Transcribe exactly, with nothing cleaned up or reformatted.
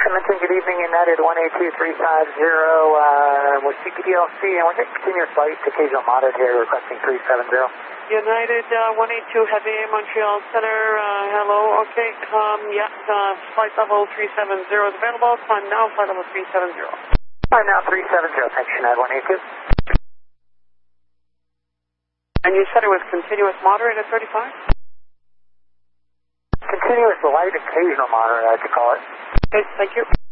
Edmonton, good evening, United one eight two three five zero, uh, with C P D L C, and we're getting continuous flight, occasional monitor here, requesting three seven zero. United uh, one eight two Heavy, Montreal Center, uh, hello, okay, um, yeah, uh, flight level three seven zero is available, climb now, flight level three seven zero. Climb now, three seven zero, thanks, United one eight two. And you said it was continuous moderate at thirty-five? Continuous light, occasional monitor, I could call it. Okay, thank you.